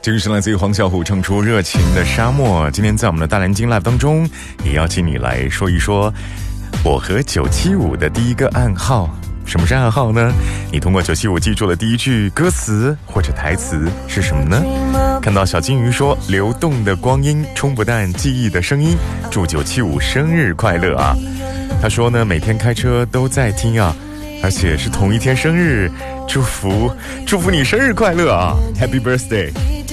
这个是来自于黄小琥唱出热情的沙漠。今天在我们的大蓝鲸 Live 当中，也邀请你来说一说我和975的第一个暗号。什么是暗号呢？你通过975记住了第一句歌词或者台词是什么呢？看到小金鱼说流动的光阴冲不淡记忆的声音，祝975生日快乐啊。他说呢，每天开车都在听啊，而且是同一天生日，祝福你生日快乐啊 Happy birthday。